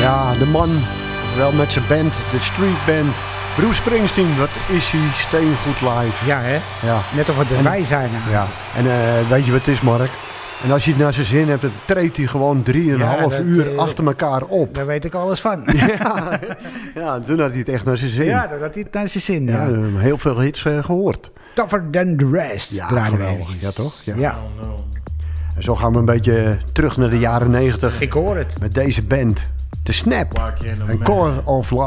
Ja, de man, wel met zijn band, de Street Band. Bruce Springsteen, wat is hij steengoed live. Ja, hè? Ja. Net of we erbij zijn. Nou. Ja. En weet je wat het is, Mark? En als je het naar zijn zin hebt, dan treedt hij gewoon 3,5 uur achter elkaar op. Daar weet ik alles van. Ja, toen had hij het echt naar zijn zin. Ja, toen had hij het naar zijn zin. Ja, heel veel hits gehoord. Tougher than the rest. Ja, draaiden we geweldig. ergens. Ja, toch? Ja. Ja. En zo gaan we een beetje terug naar de jaren 90. Ik hoor het. Met deze band. The Snap. En Core of Love.